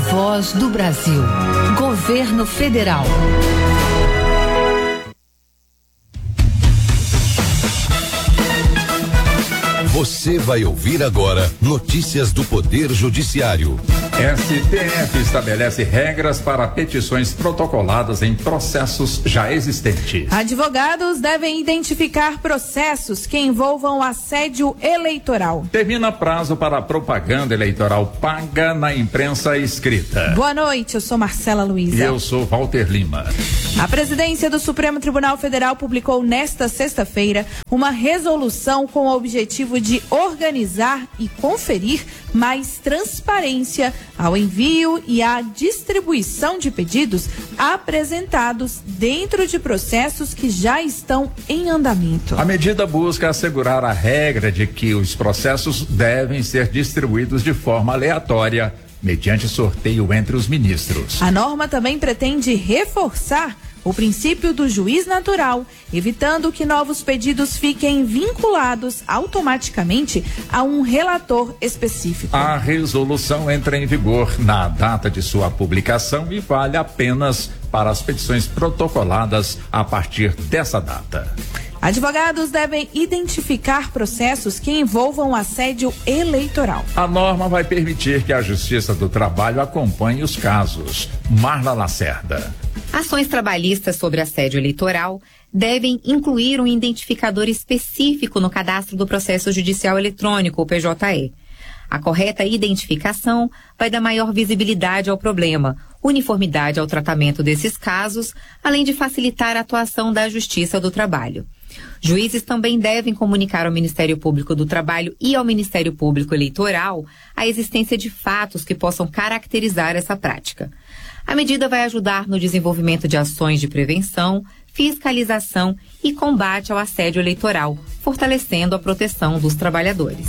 voz do Brasil. Governo Federal. Você vai ouvir agora notícias do Poder Judiciário. STF estabelece regras para petições protocoladas em processos já existentes. Advogados devem identificar processos que envolvam assédio eleitoral. Termina prazo para propaganda eleitoral paga na imprensa escrita. Boa noite, eu sou Marcela Luiza. E eu sou Walter Lima. A presidência do Supremo Tribunal Federal publicou nesta sexta-feira uma resolução com o objetivo de organizar e conferir mais transparência ao envio e à distribuição de pedidos apresentados dentro de processos que já estão em andamento. A medida busca assegurar a regra de que os processos devem ser distribuídos de forma aleatória, mediante sorteio entre os ministros. A norma também pretende reforçar o princípio do juiz natural, evitando que novos pedidos fiquem vinculados automaticamente a um relator específico. A resolução entra em vigor na data de sua publicação e vale apenas para as petições protocoladas a partir dessa data. Advogados devem identificar processos que envolvam assédio eleitoral. A norma vai permitir que a Justiça do Trabalho acompanhe os casos. Marla Lacerda. Ações trabalhistas sobre assédio eleitoral devem incluir um identificador específico no cadastro do Processo Judicial Eletrônico, o PJE. A correta identificação vai dar maior visibilidade ao problema, uniformidade ao tratamento desses casos, além de facilitar a atuação da Justiça do Trabalho. Juízes também devem comunicar ao Ministério Público do Trabalho e ao Ministério Público Eleitoral a existência de fatos que possam caracterizar essa prática. A medida vai ajudar no desenvolvimento de ações de prevenção, fiscalização e combate ao assédio eleitoral, fortalecendo a proteção dos trabalhadores.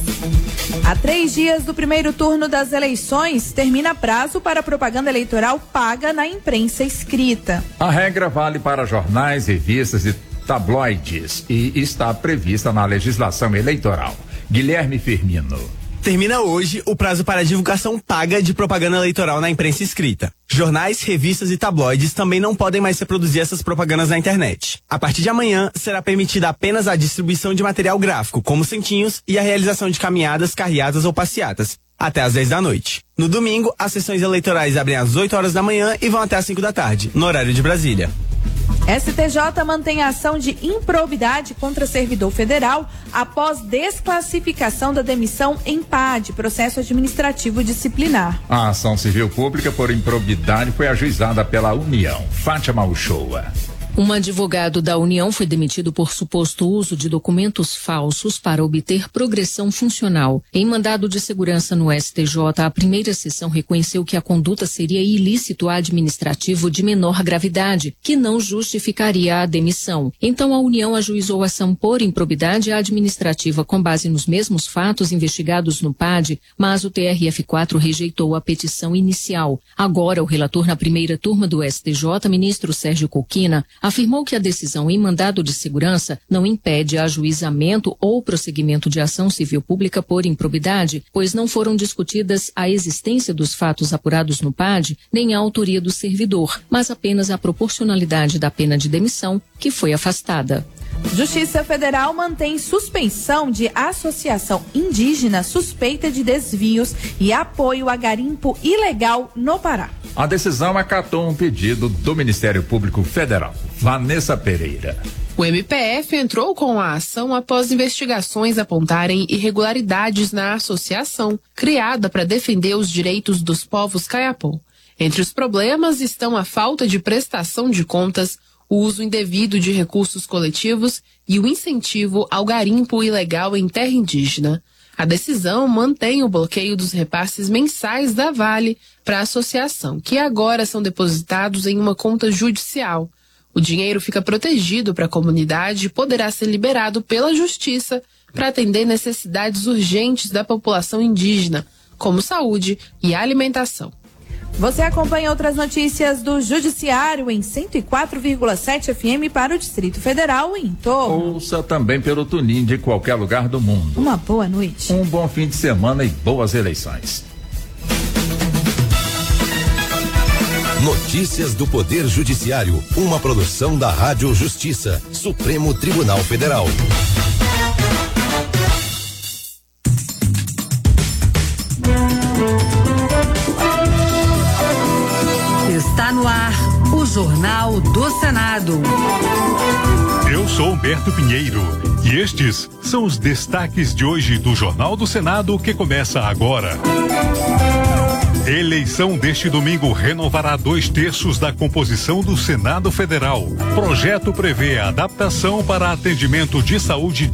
Há 3 dias do primeiro turno das eleições, termina prazo para propaganda eleitoral paga na imprensa escrita. A regra vale para jornais, revistas e tabloides e está prevista na legislação eleitoral. Guilherme Firmino. Termina hoje o prazo para divulgação paga de propaganda eleitoral na imprensa escrita. Jornais, revistas e tabloides também não podem mais reproduzir essas propagandas na internet. A partir de amanhã, será permitida apenas a distribuição de material gráfico, como santinhos, e a realização de caminhadas, carreatas ou passeatas, até às 10 da noite. No domingo, as sessões eleitorais abrem às 8 horas da manhã e vão até às 5 da tarde, no horário de Brasília. STJ mantém a ação de improbidade contra servidor federal após desclassificação da demissão em PAD, processo administrativo disciplinar. A ação civil pública por improbidade foi ajuizada pela União. Fátima Uchoa. Um advogado da União foi demitido por suposto uso de documentos falsos para obter progressão funcional. Em mandado de segurança no STJ, a primeira sessão reconheceu que a conduta seria ilícito administrativo de menor gravidade, que não justificaria a demissão. Então, a União ajuizou ação por improbidade administrativa com base nos mesmos fatos investigados no PAD, mas o TRF4 rejeitou a petição inicial. Agora, o relator na primeira turma do STJ, ministro Sérgio Coquina, afirmou que a decisão em mandado de segurança não impede ajuizamento ou prosseguimento de ação civil pública por improbidade, pois não foram discutidas a existência dos fatos apurados no PAD, nem a autoria do servidor, mas apenas a proporcionalidade da pena de demissão, que foi afastada. Justiça Federal mantém suspensão de associação indígena suspeita de desvios e apoio a garimpo ilegal no Pará. A decisão acatou um pedido do Ministério Público Federal. Vanessa Pereira. O MPF entrou com a ação após investigações apontarem irregularidades na associação, criada para defender os direitos dos povos Kayapó. Entre os problemas estão a falta de prestação de contas, o uso indevido de recursos coletivos e o incentivo ao garimpo ilegal em terra indígena. A decisão mantém o bloqueio dos repasses mensais da Vale para a associação, que agora são depositados em uma conta judicial. O dinheiro fica protegido para a comunidade e poderá ser liberado pela Justiça para atender necessidades urgentes da população indígena, como saúde e alimentação. Você acompanha outras notícias do Judiciário em 104,7 FM para o Distrito Federal e em torno. Ouça também pelo TuneIn de qualquer lugar do mundo. Uma boa noite. Um bom fim de semana e boas eleições. Notícias do Poder Judiciário, uma produção da Rádio Justiça, Supremo Tribunal Federal. Está no ar o Jornal do Senado. Eu sou Humberto Pinheiro e estes são os destaques de hoje do Jornal do Senado que começa agora. Eleição deste domingo renovará 2/3 da composição do Senado Federal. Projeto prevê a adaptação para atendimento de saúde